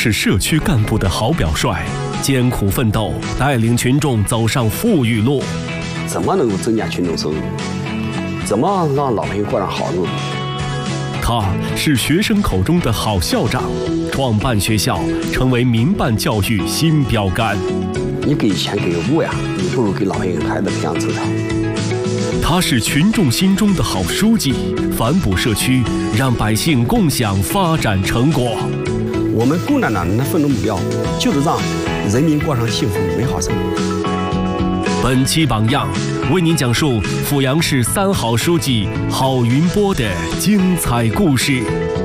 是社区干部的好表率，艰苦奋斗，带领群众走上富裕路。 怎么能够增加群众收入？怎么让老百姓过上好日子？ 他是学生口中的好校长，创办学校，成为民办教育新标杆。 你给钱给物呀，你不如给老百姓孩子培养智商。 他是群众心中的好书记，反哺社区，让百姓共享发展成果。 我们共产党人的奋斗目标就是让人民过上幸福美好生活。 本期榜样为您讲述阜阳市3号书记郝云波的精彩故事。